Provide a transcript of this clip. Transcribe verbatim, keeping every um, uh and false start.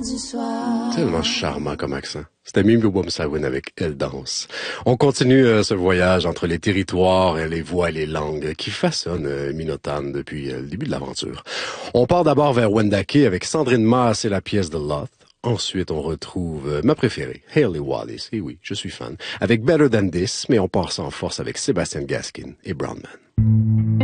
lundi soir. Tellement charmant comme accent. C'était Mimi Wumsawin avec Elle danse. On continue euh, ce voyage entre les territoires, et les voix et les langues qui façonnent euh, Minotan depuis euh, le début de l'aventure. On part d'abord vers Wendake avec Sandrine Maas et la pièce de Loth. Ensuite, on retrouve euh, ma préférée, Hayley Wallis. Et oui, je suis fan. Avec Better Than This, mais on part sans force avec Sébastien Gaskin et Brownman.